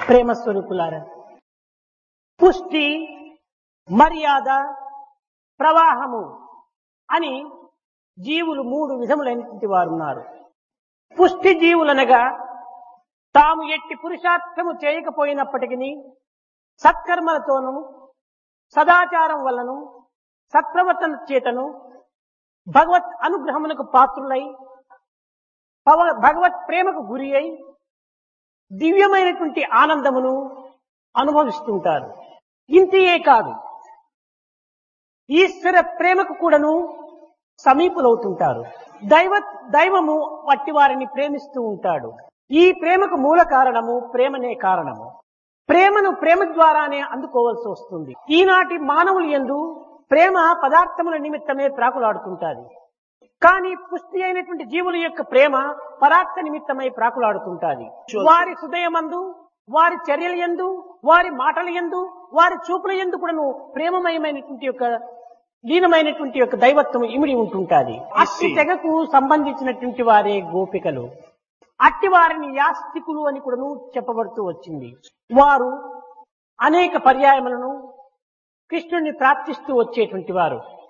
ప్రేమ స్వరూపులారా, పుష్టి, మర్యాద, ప్రవాహము అని జీవులు మూడు విధములైనటువంటి వారు ఉన్నారు. పుష్టి జీవులనగా తాము ఎట్టి పురుషార్థము చేయకపోయినప్పటికీ సత్కర్మలతోనూ సదాచారం వల్లను సత్ప్రవర్తన చేతను భగవత్ అనుగ్రహమునకు పాత్రులై భగవత్ ప్రేమకు గురి అయి దివ్యమైనటువంటి ఆనందమును అనుభవిస్తుంటారు. ఇంతియే కాదు, ఈశ్వర ప్రేమకు కూడాను సమీపులవుతుంటారు. దైవము వట్టి వారిని ప్రేమిస్తూ ఉంటాడు. ఈ ప్రేమకు మూల కారణము ప్రేమనే కారణము. ప్రేమను ప్రేమ ద్వారానే అందుకోవాల్సి వస్తుంది. ఈనాటి మానవులు యందు ప్రేమ పదార్థముల నిమిత్తమే ప్రాకులాడుతుంటాది. కానీ పుష్టి అయినటువంటి జీవుల యొక్క ప్రేమ పరార్థ నిమిత్తమై ప్రాకులాడుతుంటాది. వారి హృదయమందు, వారి చర్యల యందు, వారి మాటల యందు, వారి చూపుల యందు కూడాను ప్రేమమయమైనటువంటి యొక్క లీనమైనటువంటి యొక్క దైవత్వం ఇమిడి ఉంటుంటాది. అట్టి తెగకు సంబంధించినటువంటి వారే గోపికలు. అట్టి వారిని యాస్తికులు అని కూడాను చెప్పబడుతూ వచ్చింది. వారు అనేక పర్యాయములను కృష్ణుడిని ప్రార్థిస్తూ వచ్చేటువంటి వారు.